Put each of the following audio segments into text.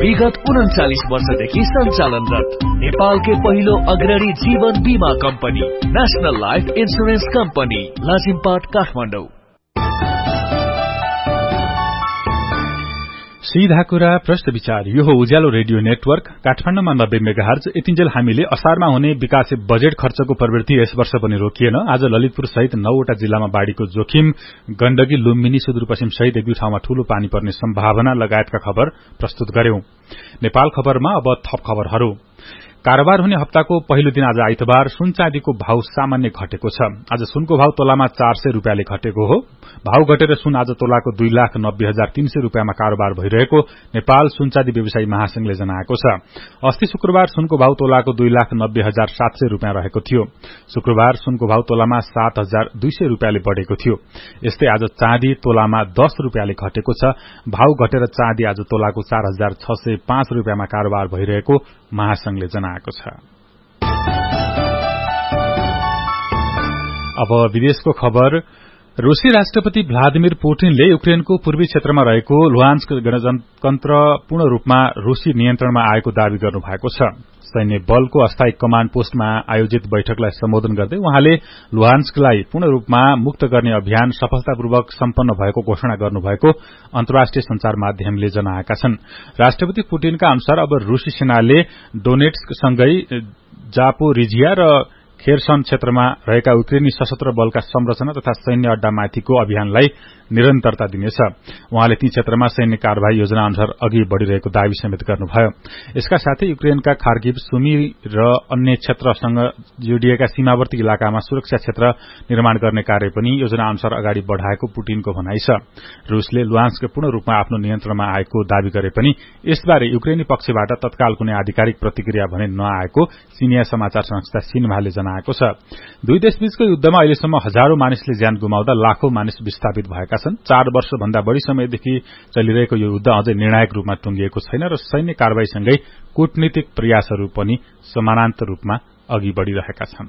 विगत 39 वर्षदेखि सञ्चालनरत नेपालकै पहिलो अग्रणी जीवन बीमा company national life insurance company Lazimpat Kathmandu. सीधा कुरा प्रश्न विचार। यो हो उज्यालो रेडियो नेटवर्क काठमाडौँमा 90 मेगाहर्ज। यतिन्जेल हामीले असारमा हुने विकासे बजेट खर्चको प्रवृत्ति यस वर्ष पनि रोकिएन। आज ललितपुर सहित 9वटा जिल्लामा बाढ़ीको जोखिम, गण्डकी, लुम्बिनी, सुदूरपश्चिम सहित एक दुई ठाउँमा ठूलो पानी पर्ने सम्भावना लगायतका खबर प्रस्तुत गर्यौं। नेपाल खबरमा अब थप खबरहरू। कारोबार हुने हप्ताको पहिलो दिन आज आइतबार सुन चाँदीको भाव सामान्य घटेको छ। आज सुनको भाव तोलामा 400 रुपियाँले घटेको हो। भाव घटेर सुन आज तोलाको 2,90,300 रुपियाँमा कारोबार भइरहेको नेपाल सुनचाँदी व्यवसायी महासंघले जनाएको छ। अस्ति शुक्रबार सुनको भाव तोलाको 2,90,700 रुपियाँ रहेको थियो। शुक्रबार सुनको भाव तोलामा 7,200 रुपियाँले बढ़ेको थियो। यस्तै आज चाँदी तोलामा 10 रुपियाँले घटेको छ। भाव घटेर चाँदी आज तोलाको 4,605 रुपियाँमा कारोबार भइरहेको महासंघले जनाएको छ। अब विदेशको खबर। रूसी राष्ट्रपति भ्लादिमिर पुटिनले युक्रेनको पूर्वी क्षेत्रमा रहेको लुहान्स्क गणतन्त्र पूर्ण रूपमा रूसी नियन्त्रणमा आएको दावी गर्नुभएको छ। सैन्य बलको अस्थायी कमाण्ड पोस्टमा आयोजित बैठकलाई सम्बोधन गर्दै उहाँले लुहान्स्कलाई पूर्ण रूपमा मुक्त गर्ने अभियान सफलतापूर्वक सम्पन्न भएको घोषणा गर्नुभएको अन्तर्राष्ट्रिय संचार माध्यमले जनाएका छन्। राष्ट्रपति पुटिनका अनुसार अब रूसी सेनाले डोनेट्स्कसँगै जापोरिजिया र खेर्सन क्षेत्रमा रहेका युक्रेनी सशस्त्र बलका संरचना तथा सैन्य अड्डामाथिको अभियानलाई निरन्तरता दिनेछ। उहाँले ती क्षेत्रमा सैन्य कार्यवाही योजना अनुसार अघि बढ़िरहेको दावी समेत गर्नुभयो। यसका साथै युक्रेनका खार्किभ, सुमी र अन्य क्षेत्रसँग जोडिएका सीमावर्ती इलाकामा सुरक्षा क्षेत्र निर्माण गर्ने कार्य पनि योजना अनुसार अगाडि बढ़ाएको पुटिनको भनाइ छ। रूसले लुहान्स्क पूर्ण रूपमा आफ्नो नियन्त्रणमा आएको दावी गरे पनि यसबारे युक्रेनी पक्षबाट तत्काल कुनै आधिकारिक प्रतिक्रिया भने नआएको सिनिया समाचार संस्था सिन्भाले जनाएको छ। दुई देशबीचको युद्धमा अहिलेसम्म हजारौं मानिसले ज्यान गुमाउँदा लाखौं मानिस विस्थापित भएका छन्। 4 वर्षभन्दा बढ़ी समयदेखि चलिरहेको यो युद्ध अझै निर्णायक रूपमा टुंगिएको छैन र सैन्य कार्यवाहीसँगै कूटनीतिक प्रयासहरू पनि समानान्तर रूपमा अघि बढ़िरहेका छन्।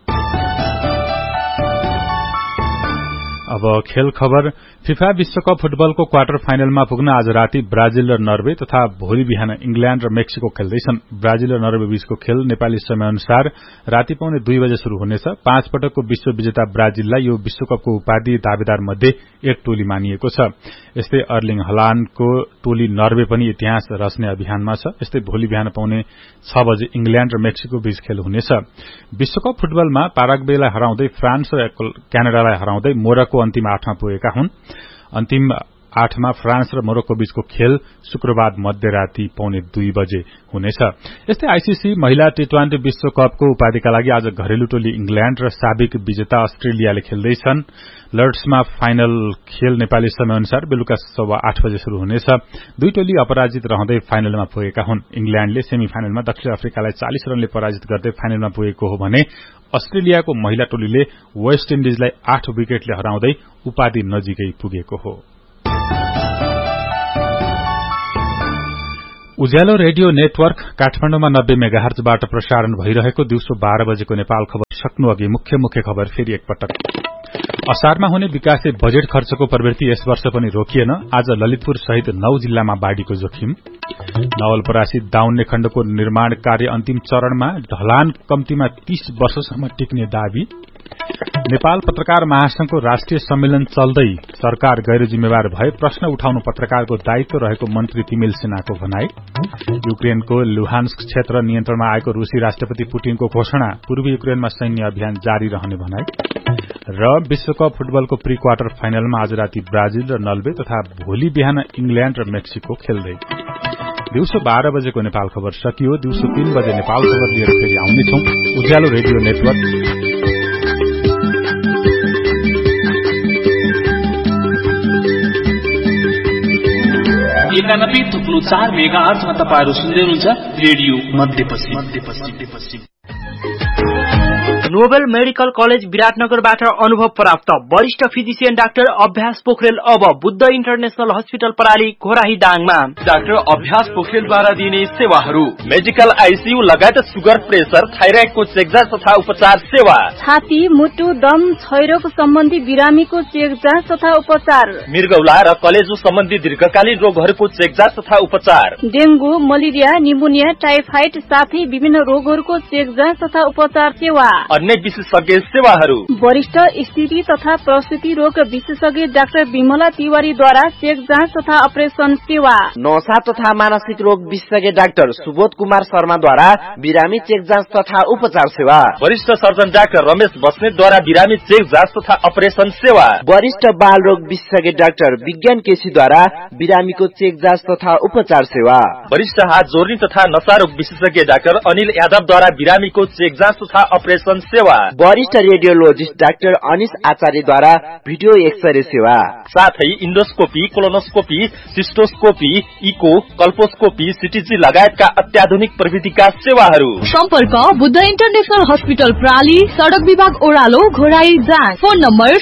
अब खेल खबर। फिफा विश्वकप फुटबलको क्वार्टर फाइनलमा पुग्न आज राति ब्राजिल र नर्वे तथा भोलि बिहान इंग्ल्याण्ड र मेक्सिको खेल्दैछन्। ब्राजिल र नर्वे बीचको खेल नेपाली समयअनुसार राति पाउने 2 बजे शुरू हुनेछ। 5 पटकको विश्व विजेता ब्राजिललाई यो विश्वकपको उपाधि दावेदार मध्ये एक टोली मानिएको छ। यस्तै अर्लिङ हलाण्डको टोली नर्वे पनि इतिहास रच्ने अभियानमा छ। यस्तै भोलि बिहान पाउने 6 बजे इंग्ल्याण्ड र मेक्सिको बीच खेल हुनेछ। विश्वकप फुटबलमा पाराग्वेलाई हराउँदै फ्रान्स र क्यानाडालाई हराउँदै मोरक्को अन्तिम 8 मा पुगेका हुन्। अन्तिम 8 मा फ्रान्स र मोरक्को बीचको खेल शुक्रबार मध्यराति पाउने 2 बजे हुनेछ। यस्तै आईसीसी महिला टी20 विश्वकपको उपाधिका लागि आज घरेलु टोली इंग्ल्याण्ड र साबिक विजेता अस्ट्रेलियाले खेल्दैछन्। लर्ड्समा फाइनल खेल नेपाली समयअनुसार बेलुका 8:15 बजे शुरू हुनेछ। दुई टोली अपराजित रहँदै फाइनलमा पुगेका हुन्। इंग्ल्याण्डले सेमी फाइनलमा दक्षिण अफ्रिकालाई 40 रनले पराजित गर्दै फाइनलमा पुगेको हो भने अस्ट्रेलियाको महिला टोलीले वेस्ट इन्डिजलाई 8 विकेटले हराउँदै उपाधि नजिकै पुगेको हो। उज्यालो रेडियो नेटवर्क काठमाडौँमा 90 मेगाहर्जबाट प्रसारण भइरहेको दिउँसो 12 बजेको नेपाल खबर सक्नु अघि मुख्य खबर फेरि एकपटक। असारमा हुने विकासे बजेट खर्चको प्रवृत्ति यस वर्ष पनि रोकिएन। आज ललितपुर सहित 9 जिल्लामा बाढ़ीको जोखिम। नवलपरासी दाउन्ने खण्डको निर्माण कार्य अन्तिम चरणमा, ढलान कम्तीमा 30 वर्षसम्म टिक्ने दावी। नेपाल पत्रकार महासंघको राष्ट्रिय सम्मेलन चल्दै सरकार गैर जिम्मेवार भए प्रश्न उठाउनु पत्रकारको दायित्व रहेको मन्त्री तिमेल सेनाको भनाई। युक्रेनको लुहान्स्क क्षेत्र नियन्त्रणमा आएको रूसी राष्ट्रपति पुटिनको घोषणा, पूर्वी युक्रेनमा सैन्य अभियान जारी रहने भनाई। र विश्वकप फुटबलको प्री क्वार्टर फाइनलमा आज राति ब्राजिल र नर्वे तथा भोलि बिहान इंग्ल्याण्ड र मेक्सिको खेल्दै। दिउँसो 12 बजेको नेपाल खबर सकियो। दिउँसो 3 बजे नेपाल खबर लिएर फेरि आउनेछौं। उज्यालो रेडियो नेटवर्क 91.4 मेगाहर्जमा तपाईहरु सुन्दै हुनुहुन्छ रेडियो मध्यपश्चिम। नोबेल मेडिकल कलेज विराटनगरबाट अनुभव प्राप्त वरिष्ठ फिजिशियन डाक्टर अभ्यास पोखरेल अब बुद्ध इन्टरनेशनल हस्पिटल प्रणाली घोराही दाङमा। डाक्टर अभ्यास पोखरेलद्वारा दिने सेवाहरू मेडिकल आइसियु लगायत सुगर, प्रेसर, थाइराइडको चेकजाँच तथा उपचार सेवा, छाती, मुटु, दम, क्षयरोग सम्बन्धी बिरामीको चेकजाँच तथा उपचार, मृगौला र कलेजो सम्बन्धी दीर्घकालीन रोगहरूको चेकजाँच तथा उपचार, डेंगू, मलेरिया, निमोनिया, टाइफाइड साथै विभिन्न रोगहरूको चेकजाँच तथा उपचार सेवा, अन्य विशेषज्ञ सेवाहरू, वरिष्ठ स्थिति तथा प्रसूति रोग विशेषज्ञ डाक्टर विमला तिवारीद्वारा चेकजाँच तथा अपरेसन सेवा, नशा तथा मानसिक रोग विशेषज्ञ डाक्टर सुबोध कुमार शर्माद्वारा बिरामी चेकजाँच तथा उपचार सेवा, वरिष्ठ सर्जन डाक्टर रमेश बस्नेतद्वारा बिरामी चेकजाँच तथा अपरेसन सेवा, वरिष्ठ बाल रोग विशेषज्ञ डाक्टर विज्ञान केसीद्वारा बिरामीको चेकजाँच तथा उपचार सेवा, वरिष्ठ हात जोर्नी तथा नशा रोग विशेषज्ञ डाक्टर अनिल यादवद्वारा बिरामीको चेकजाँच तथा अपरेसन सेवा, वरिष्ठ रेडियोलोजिस्ट डाक्टर अनिश आचार्यद्वारा भिडियो एक्सरे सेवा, साथै इन्डोस्कोपी, कोलोनोस्कोपी, सिस्टोस्कोपी, इको, कल्पोस्कोपी, सिटीजी लगायतका अत्याधुनिक प्रविधिका सेवाहरू। सम्पर्क बुद्ध इन्टरनेशनल हस्पिटल प्राली, सडक विभाग ओह्रालो, घोराही दाङ। Phone number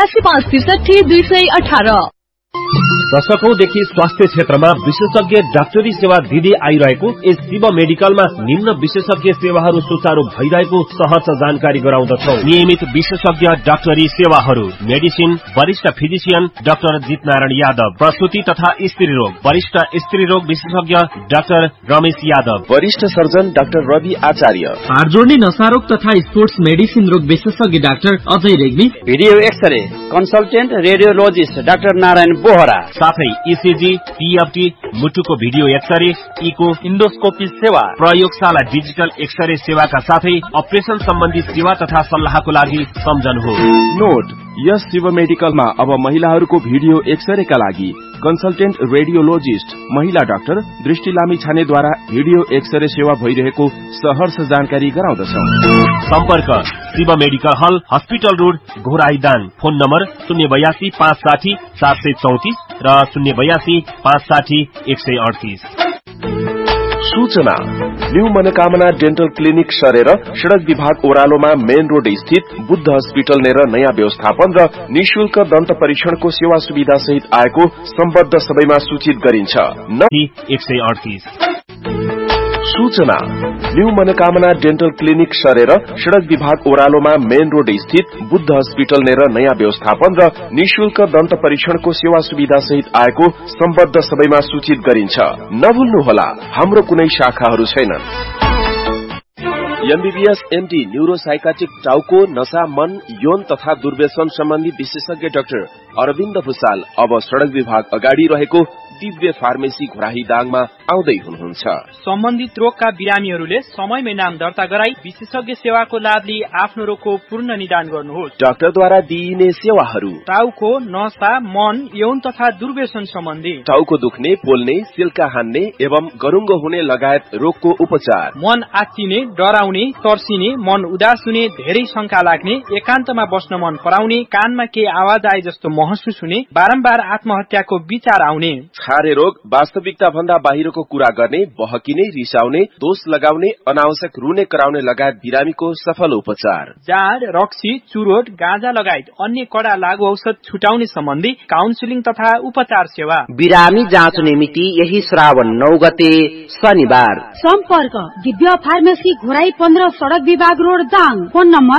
082563 218। दशकौंदेखि स्वास्थ्य क्षेत्रमा विशेषज्ञ डाक्टरी सेवा दिँदै आइरहेको यस शिव मेडिकलमा निम्न विशेषज्ञ सेवाहरू सुचारू भइरहेको सहज जानकारी गराउँदछौ। नियमित विशेषज्ञ डाक्टरी सेवाहरू मेडिसिन, वरिष्ठ फिजिशियन डाक्टर जितनारायण यादव, प्रसूति तथा स्त्री रोग वरिष्ठ स्त्री रोग विशेषज्ञ डाक्टर रमेश यादव, वरिष्ठ सर्जन डाक्टर रवि आचार्य, हाड जोड्ने नशारोग तथा स्पोर्ट्स मेडिसिन रोग विशेषज्ञ doctor Ajay Regmi, video x-ray consultant radiologist doctor Narayan Bohra, साथै इसिजी, टीएफटी, मुटुको भिडियो एक्सरे, इको, इन्डोस्कोपी सेवा, प्रयोगशाला डिजिटल एक्सरे सेवाका साथै अपरेसन सम्बन्धी सेवा तथा सल्लाहको लागि सम्झनुहोस्। नोट, यस शिव मेडिकलमा अब महिलाहरूको भिडियो एक्सरेका लागि कन्सल्टेन्ट रेडियोलोजिस्ट महिला डाक्टर दृष्टि लामी छानेद्वारा भिडियो एक्सरे सेवा भइरहेको सहर्ष जानकारी गराउँदछौ। सम्पर्क शिव मेडिकल हल, hospital road, Ghorahi Dang. Phone number 082 560 734 र 082 560 138। सूचना, न्यू मनोकामना डेन्टल क्लिनिक सरेर सड़क विभाग ओह्रालोमा मेन रोड स्थित बुद्ध हस्पिटल नेर नयाँ व्यवस्थापन र निशुल्क दन्त परीक्षणको सेवा सुविधा सहित आएको सम्बद्ध सबैमा सूचित गरिन्छ। 138। सूचना, न्यू मनोकामना डेन्टल क्लिनिक सरेर सड़क विभाग ओह्रालोमा मेन रोड स्थित बुद्ध हस्पिटल नेर नयाँ व्यवस्थापन र निशुल्क दन्त परीक्षणको सेवा सुविधा सहित आएको सम्बद्ध सबैमा सूचित गरिन्छ। नभुल्नुहोला, हाम्रो कुनै शाखाहरू छैनन्। एमबीबीएस एमडी न्यूरोसाइकाट्रिक टाउको, नशा, मन, यौन तथा दुर्व्यसन सम्बन्धी विशेषज्ञ डाक्टर अरविन्द भुसाल अब सड़क विभाग अगाडि रहेको दिव्य फार्मेसी घोराही दाङमा आउँदै हुनुहुन्छ। सम्बन्धित रोगका बिरामीहरूले समयमै नाम दर्ता गराई विशेषज्ञ सेवाको लाभ लिई आफ्नो रोगको पूर्ण निदान गर्नुहोस्। डाक्टरद्वारा दिइने सेवाहरू: टाउको, नशा, मन, यौन तथा दुर्व्यसन सम्बन्धी, टाउको दुख्ने, पोल्ने, सिल्का हान्ने एवं गरुङ्गो हुने लगायत रोगको उपचार, मन आत्तिने, डराउने, तर्सिने, मन उदास हुने, धेरै शंका लाग्ने, एकान्तमा बस्न मन पराउने, कानमा केही आवाज आए जस्तो महसुस हुने, बारम्बार आत्महत्याको विचार आउने, छारे रोग, वास्तविकता भन्दा बाहिरको कुरा गर्ने, बहकिने, रिसाउने, दोष लगाउने, अनावश्यक रुने कराउने लगायत बिरामीको सफल उपचार, जाड, रक्सी, चुरोट, गाँजा लगायत अन्य कडा लागू औषध छुटाउने सम्बन्धी काउन्सिलिङ तथा उपचार सेवा। बिरामी जाँच मिति यही श्रावण 9 गते शनिबार। सम्पर्क दिव्य फार्मेसी घोराही 15 सड़क विभाग रोड दाङ। Phone number